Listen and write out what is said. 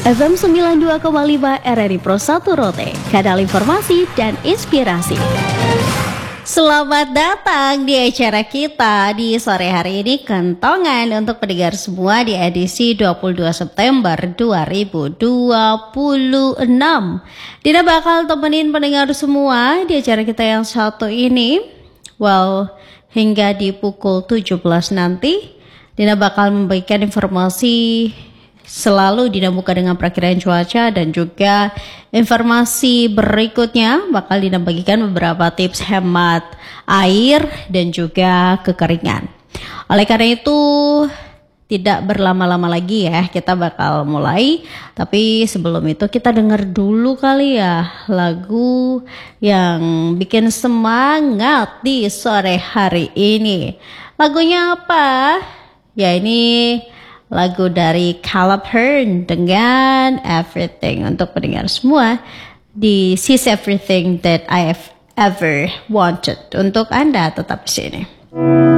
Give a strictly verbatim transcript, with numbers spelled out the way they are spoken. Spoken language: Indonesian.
F M sembilan puluh dua koma lima R R I Pro satu Rote, kanal informasi dan inspirasi. Selamat datang di acara kita di sore hari ini, Kentongan untuk pendengar semua di edisi dua puluh dua September dua ribu dua puluh enam. Dina bakal temenin pendengar semua di acara kita yang satu ini. Well, hingga di pukul tujuh belas nanti Dina bakal membagikan informasi. Selalu Dina buka dengan perakiran cuaca dan juga informasi berikutnya bakal Dina bagikan beberapa tips hemat air dan juga kekeringan. Oleh karena itu tidak berlama-lama lagi ya, kita bakal mulai. Tapi sebelum itu kita dengar dulu kali ya lagu yang bikin semangat di sore hari ini. Lagunya apa? Ya ini lagu dari Caleb Hearn dengan Everything untuk pendengar semua di She's Everything That I Have Ever Wanted. Untuk Anda tetap di sini.